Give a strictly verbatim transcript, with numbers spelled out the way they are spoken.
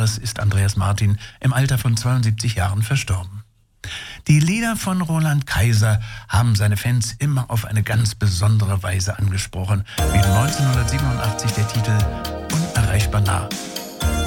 Jahres ist Andreas Martin im Alter von zweiundsiebzig Jahren verstorben. Die Lieder von Roland Kaiser haben seine Fans immer auf eine ganz besondere Weise angesprochen, wie neunzehnhundertsiebenundachtzig der Titel Unerreichbar nah.